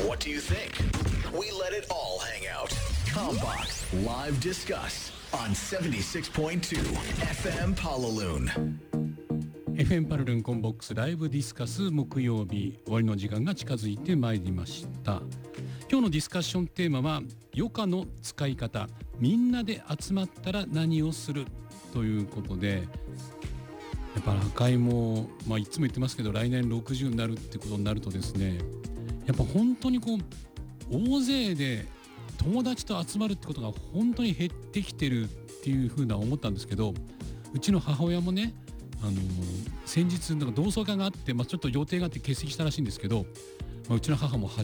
What do you think? We let it all hang out. Combox Live Discuss on 76.2 FM Palaloon. FM パルルンコンボックスライブディスカス木曜日終わりの時間が近づいてまいりました。今日のディスカッションテーマは余暇の使い方、みんなで集まったら何をするということで、やっぱ赤井も、いつも言ってますけど来年60になるってことになるとですね、やっぱ本当にこう大勢で友達と集まるってことが本当に減ってきてるっていうふうな思ったんですけど、うちの母親もね先日なんか同窓会があって、ちょっと予定があって欠席したらしいんですけど、うちの母も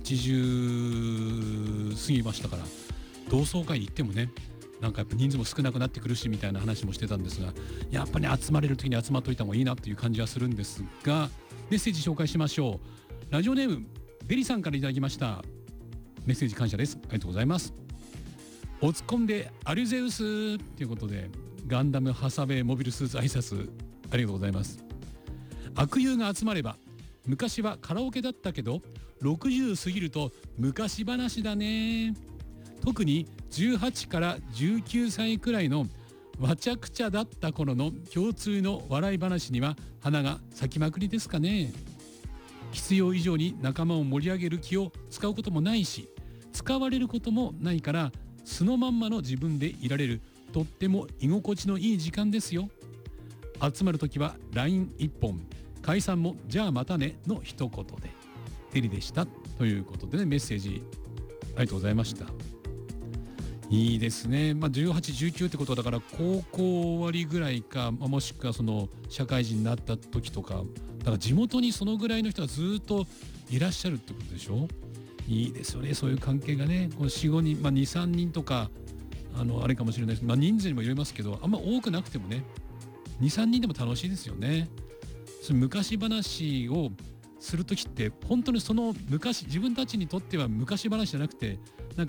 80過ぎましたから、同窓会に行ってもね、なんかやっぱ人数も少なくなってくるしみたいな話もしてたんですが、やっぱり集まれる時に集まっといた方がいいなという感じはするんですが、メッセージ紹介しましょう。ラジオネームベリさんからいただきました。メッセージ感謝です。ありがとうございます。お突っ込んでアリュゼウスということで、ガンダムハサウェイモビルスーツ挨拶ありがとうございます。悪友が集まれば、昔はカラオケだったけど60過ぎると昔話だね。特に18から19歳くらいのわちゃくちゃだった頃の共通の笑い話には花が咲きまくりですかね。必要以上に仲間を盛り上げる気を使うこともないし、使われることもないから、素のまんまの自分でいられる、とっても居心地のいい時間ですよ。集まるときは LINE 一本、解散もじゃあまたねの一言で。テリでしたということでね、メッセージありがとうございました。いいですね。18、19ってことだから高校終わりぐらいか、もしくはその社会人になった時とか、だから地元にそのぐらいの人がずっといらっしゃるってことでしょ。いいですよね、そういう関係がね。この4、5人、2、3人とかあれかもしれないです。人数にもよりますけど、あんま多くなくてもね、2、3人でも楽しいですよね。その昔話をするときって本当にその昔、自分たちにとっては昔話じゃなくて、なん